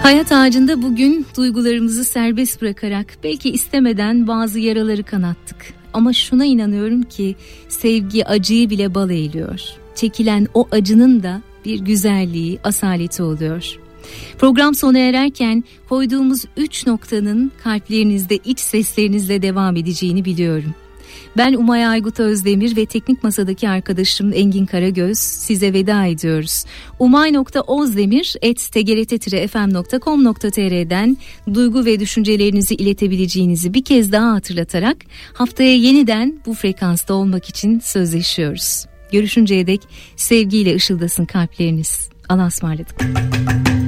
Hayat ağacında bugün duygularımızı serbest bırakarak belki istemeden bazı yaraları kanattık. Ama şuna inanıyorum ki sevgi acıyı bile bal eğiliyor. Çekilen o acının da bir güzelliği, asaleti oluyor. Program sona ererken koyduğumuz 3 noktanın kalplerinizde, iç seslerinizle devam edeceğini biliyorum. Ben Umay Aygut Özdemir ve teknik masadaki arkadaşım Engin Karagöz size veda ediyoruz. umay.ozdemir@tgrt-fm.com.tr'den duygu ve düşüncelerinizi iletebileceğinizi bir kez daha hatırlatarak haftaya yeniden bu frekansta olmak için sözleşiyoruz. Görüşünceye dek sevgiyle ışıldasın kalpleriniz. Allah'a ısmarladık.